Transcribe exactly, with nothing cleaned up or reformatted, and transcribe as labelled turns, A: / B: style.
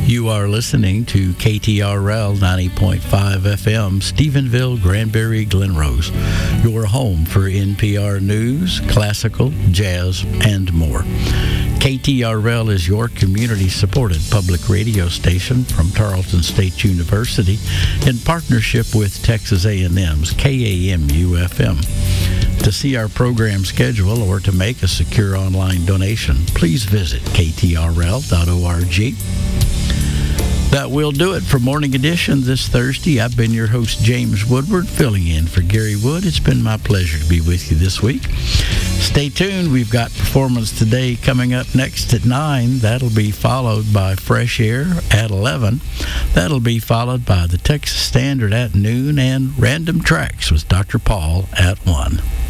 A: You are listening to K T R L ninety point five F M, Stephenville, Granbury, Glenrose, your home for N P R News, classical, jazz, and more. K T R L is your community-supported public radio station from Tarleton State University in partnership with Texas A and M's K A M U F M. To see our program schedule or to make a secure online donation, please visit k t r l dot org. That will do it for Morning Edition this Thursday. I've been your host, James Woodward, filling in for Gary Wood. It's been my pleasure to be with you this week. Stay tuned. We've got Performance Today coming up next at nine. That'll be followed by Fresh Air at eleven. That'll be followed by the Texas Standard at noon and Random Tracks with Doctor Paul at one.